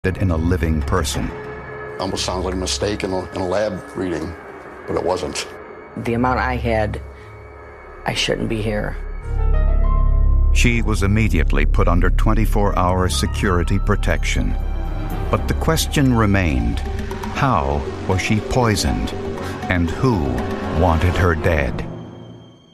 in a living person. Almost sounds like a mistake in a lab reading, but it wasn't. The amount I had, I shouldn't be here. She was immediately put under 24-hour security protection. But the question remained, how was she poisoned? And who wanted her dead?